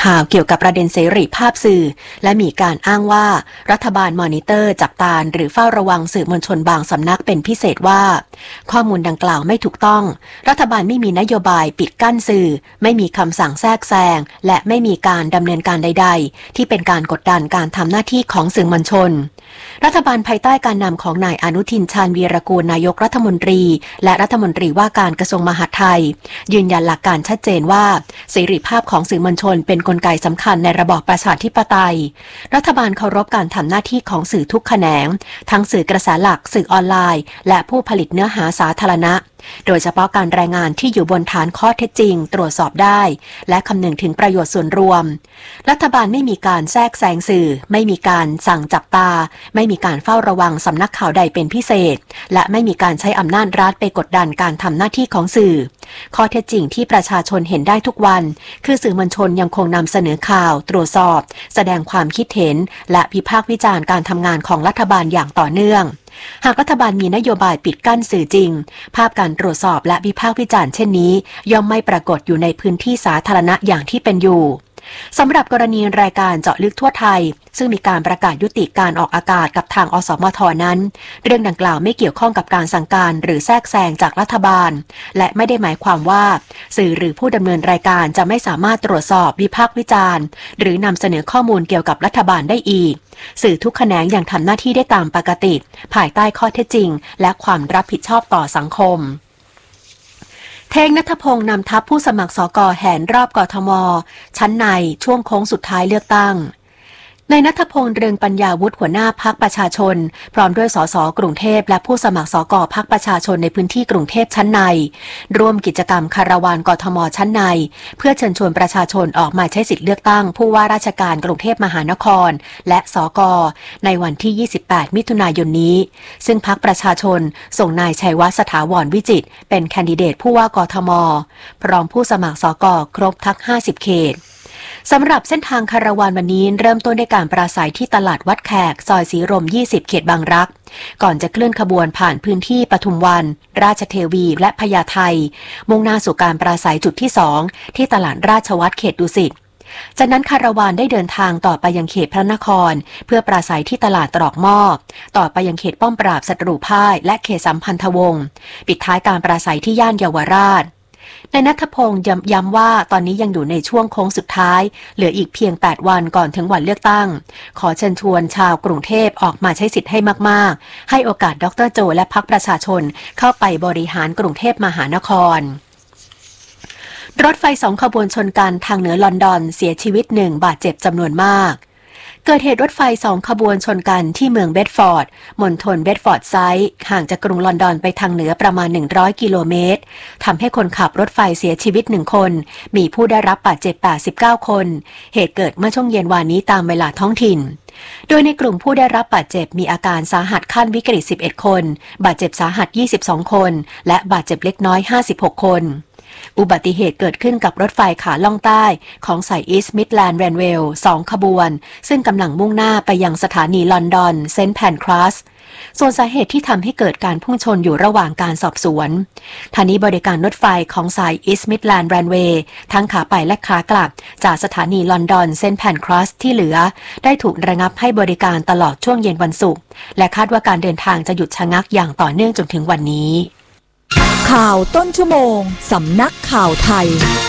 ข่าวเกี่ยวกับประเด็นเสรีภาพสื่อและมีการอ้างว่ารัฐบาลมอนิเตอร์จับตาหรือเฝ้าระวังสื่อมวลชนบางสำนักเป็นพิเศษว่าข้อมูลดังกล่าวไม่ถูกต้องรัฐบาลไม่มีนโยบายปิดกั้นสื่อไม่มีคำสั่งแทรกแซงและไม่มีการดำเนินการใดๆที่เป็นการกดดันการทำหน้าที่ของสื่อมวลชนรัฐบาลภายใต้การนำของนายอนุทินชาญวีรกูลนายกรัฐมนตรีและรัฐมนตรีว่าการกระทรวงมหาดไทยยืนยันหลักการชัดเจนว่าเสรีภาพของสื่อมวลชนเป็นกลไกสำคัญในระบอบประชาธิปไตยรัฐบาลเคารพการทำหน้าที่ของสื่อทุกแขนงทั้งสื่อกระแสหลักสื่อออนไลน์และผู้ผลิตเนื้อหาสาธารณะโดยเฉพาะการรายงานที่อยู่บนฐานข้อเท็จจริงตรวจสอบได้และคำนึงถึงประโยชน์ส่วนรวมรัฐบาลไม่มีการแทรกแซงสื่อไม่มีการสั่งจับตาไม่มีการเฝ้าระวังสำนักข่าวใดเป็นพิเศษและไม่มีการใช้อำนาจรัฐไปกดดันการทำหน้าที่ของสื่อข้อเท็จจริงที่ประชาชนเห็นได้ทุกวันคือสื่อมวลชนยังคงนำเสนอข่าวตรวจสอบแสดงความคิดเห็นและวิพากษ์วิจารณ์การทำงานของรัฐบาลอย่างต่อเนื่องหากรัฐบาลมีนโยบายปิดกั้นสื่อจริงภาพการตรวจสอบและวิพากษ์วิจารณ์เช่นนี้ย่อมไม่ปรากฏอยู่ในพื้นที่สาธารณะอย่างที่เป็นอยู่สำหรับกรณีรายการเจาะลึกทั่วไทยซึ่งมีการประกาศยุติการออกอากาศกับทางอสมทนั้นเรื่องดังกล่าวไม่เกี่ยวข้องกับการสั่งการหรือแทรกแซงจากรัฐบาลและไม่ได้หมายความว่าสื่อหรือผู้ดำเนินรายการจะไม่สามารถตรวจสอบวิพากษ์วิจารณ์หรือนำเสนอข้อมูลเกี่ยวกับรัฐบาลได้อีกสื่อทุกแขนงยังทำหน้าที่ได้ตามปกติภายใต้ข้อเท็จจริงและความรับผิดชอบต่อสังคมเท่ง ณัฐพงษ์นำทัพผู้สมัครสก.แหนรอบกทม.ชั้นในช่วงโค้งสุดท้ายเลือกตั้งนายณัฐพงษ์ เรืองปัญญาวุฒิหัวหน้าพรรคประชาชนพร้อมด้วยสสกรุงเทพและผู้สมัครสก.พรรคประชาชนในพื้นที่กรุงเทพชั้นในร่วมกิจกรรมคาราวานกทม.ชั้นในเพื่อเชิญชวนประชาชนออกมาใช้สิทธิเลือกตั้งผู้ว่าราชการกรุงเทพมหานครและสก.ในวันที่ 28 มิถุนายนนี้ซึ่งพรรคประชาชนส่งนายชัยวัฒน์ สถาวรวิจิตรเป็นแคนดิเดตผู้ว่ากทม.พร้อมผู้สมัครสก.ครบทั้ง 50 เขตสำหรับเส้นทางคาราวานวันนี้เริ่มต้นด้วยการปราศัยที่ตลาดวัดแขกซอยศรีลม 20 เขตบางรักก่อนจะเคลื่อนขบวนผ่านพื้นที่ปทุมวันราชเทวีและพญาไทมุ่งหน้าสู่การปราศัยจุดที่ 2ที่ตลาดราชวัฒน์เขตดุสิตจากนั้นคาราวานได้เดินทางต่อไปยังเขตพระนครเพื่อปราศัยที่ตลาดตรอกหม้อต่อไปยังเขตป้อมปราบศัตรูพ่ายและเขตสัมพันธวงศ์ปิดท้ายการปราศัยที่ย่านเยาวราชนายณัฐพงษ์ย้ำว่าตอนนี้ยังอยู่ในช่วงโค้งสุดท้ายเหลืออีกเพียง8วันก่อนถึงวันเลือกตั้งขอเชิญชวนชาวกรุงเทพออกมาใช้สิทธิ์ให้มากๆให้โอกาสดร.โจและพรรคประชาชนเข้าไปบริหารกรุงเทพมหานครรถไฟ2ขบวนชนกันทางเหนือลอนดอนเสียชีวิต1บาดเจ็บจำนวนมากเกิดเหตุรถไฟ2ขบวนชนกันที่เมืองเบดฟอร์ดมณฑลเบดฟอร์ดไซด์ห่างจากกรุงลอนดอนไปทางเหนือประมาณ100กิโลเมตรทำให้คนขับรถไฟเสียชีวิต1คนมีผู้ได้รับบาดเจ็บ89คนเหตุเกิดเมื่อช่วงเย็นวานนี้ตามเวลาท้องถิ่นโดยในกลุ่มผู้ได้รับบาดเจ็บมีอาการสาหัสขั้นวิกฤต11คนบาดเจ็บสาหัส22คนและบาดเจ็บเล็กน้อย56คนอุบัติเหตุเกิดขึ้นกับรถไฟขาล่องใต้ของสาย East Midland Railway 2 ขบวนซึ่งกำลังมุ่งหน้าไปยังสถานีลอนดอนเซนต์แพนครัสส่วนสาเหตุที่ทำให้เกิดการพุ่งชนอยู่ระหว่างการสอบสวนทางนี้บริการรถไฟของสาย East Midland Railway ทั้งขาไปและขากลับจากสถานีลอนดอนเซนต์แพนครัสที่เหลือได้ถูกระงับให้บริการตลอดช่วงเย็นวันศุกร์และคาดว่าการเดินทางจะหยุดชะงักอย่างต่อเนื่องจนถึงวันนี้ข่าวต้นชั่วโมงสำนักข่าวไทย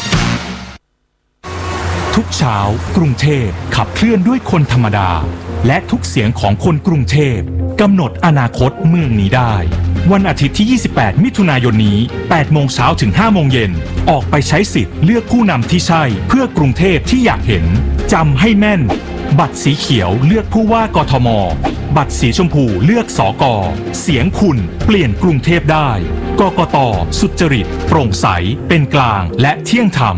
ทุกเช้ากรุงเทพขับเคลื่อนด้วยคนธรรมดาและทุกเสียงของคนกรุงเทพกำหนดอนาคตเมืองนี้ได้วันอาทิตย์ที่ 28 มิถุนายนนี้ 8 โมงเช้าถึง 5 โมงเย็นออกไปใช้สิทธิ์เลือกผู้นำที่ใช่เพื่อกรุงเทพที่อยากเห็นจำให้แม่นบัตรสีเขียวเลือกผู้ว่ากทมบัตรสีชมพูเลือกสก.เสียงคุณเปลี่ยนกรุงเทพได้กกต.สุจริตโปร่งใสเป็นกลางและเที่ยงธรรม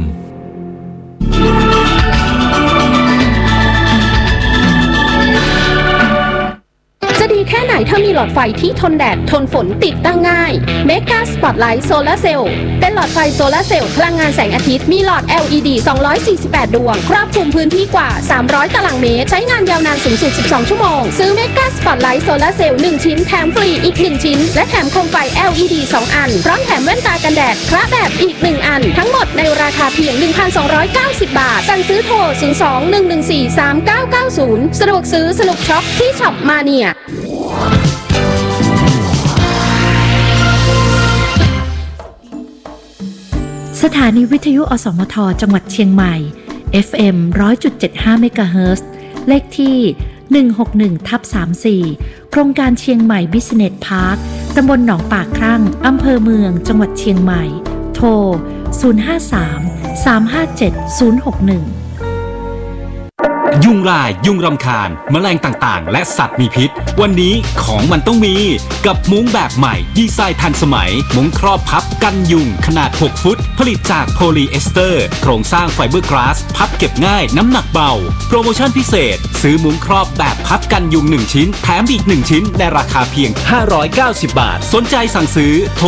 จะดีแแค่ไหนถ้ามีหลอดไฟที่ทนแดดทนฝนติดตั้งง่าย Mega Spotlight Solar Cell เป็นหลอดไฟโซลาร์เซลล์พลังงานแสงอาทิตย์มีหลอด LED 248 ดวงครอบคลุมพื้นที่กว่า300 ตารางเมตรใช้งานยาวนานสูงสุด12 ชั่วโมงซื้อ Mega Spotlight Solar Cell 1 ชิ้นแถมฟรีอีก 1 ชิ้นและแถมโคมไฟ LED 2 อันพร้อมแถมแว่นตากันแดดคละแบบอีก 1 อันทั้งหมดในราคาเพียง 1,290 บาทสั่งซื้อโทร 02-114-3990 สะดวกซื้อสนุกช็อปที่ช็อปมาเนียสถานีวิทยุอสมทจังหวัดเชียงใหม่ FM 100.75 เมกะเฮิรตซ์เลขที่ 161/34 โครงการเชียงใหม่บิสเนสพาร์ค ตำบลหนองปากครั่ง อำเภอเมือง จังหวัดเชียงใหม่ โทร 053-357-061 ยุงลายยุงรำคาญแมลงต่างๆและสัตว์มีพิษวันนี้ของมันต้องมีกับมุ้งแบบใหม่ดีไซน์ทันสมัยมุ้งครอบพับกันยุงขนาด6ฟุตผลิตจากโพลีเอสเตอร์โครงสร้างไฟเบอร์กลาสพับเก็บง่ายน้ำหนักเบาโปรโมชั่นพิเศษซื้อมุ้งครอบแบบพับกันยุง1ชิ้นแถมอีก1ชิ้นในราคาเพียง590 บาทสนใจสั่งซื้อโทร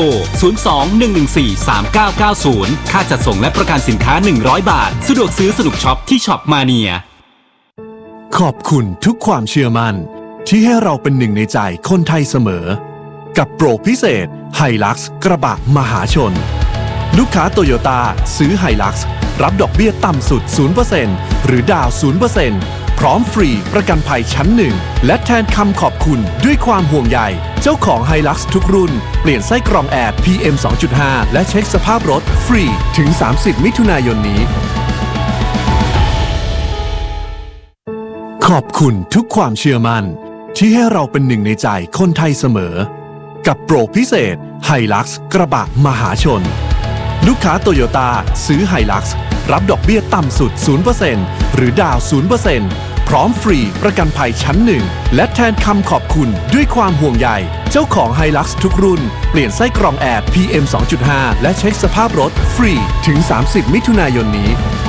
02-114-3990 ค่าจัดส่งและประกันสินค้า100 บาทสะดวกซื้อสนุกช็อปที่ช็อปมาเนียขอบคุณทุกความเชื่อมั่นที่ให้เราเป็นหนึ่งในใจคนไทยเสมอกับโปรพิเศษไฮลักซ์กระบะมหาชนลูกค้าโตโยต้าซื้อไฮลักซ์รับดอกเบี้ยต่ำสุด 0% หรือดาว 0% พร้อมฟรีประกันภัยชั้นหนึ่งและแทนคำขอบคุณด้วยความห่วงใยเจ้าของไฮลักซ์ทุกรุ่นเปลี่ยนไส้กรองแอร์ PM 2.5 และเช็คสภาพรถฟรีถึง30 มิถุนายนนี้ขอบคุณทุกความเชื่อมั่นที่ให้เราเป็นหนึ่งในใจคนไทยเสมอกับโปรพิเศษไฮลักซ์กระบะมหาชนลูกค้าโตโยต้าซื้อไฮลักซ์รับดอกเบี้ยต่ำสุด 0% หรือดาว 0% พร้อมฟรีประกันภัยชั้นหนึ่งและแทนคำขอบคุณด้วยความห่วงใยเจ้าของไฮลักซ์ทุกรุ่นเปลี่ยนไส้กรองแอร์ PM 2.5 และเช็คสภาพรถฟรีถึง30 มิถุนายนนี้